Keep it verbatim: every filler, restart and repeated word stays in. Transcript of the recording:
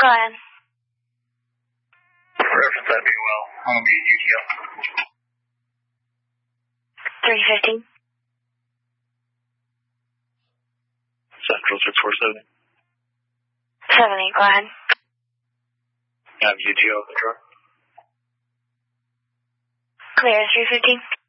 Go ahead. Reference that'd be well. I'm going to be U T O. three fifty. Central six four seven. seventy, go ahead. I'm U T O, control. Clear, three fifty.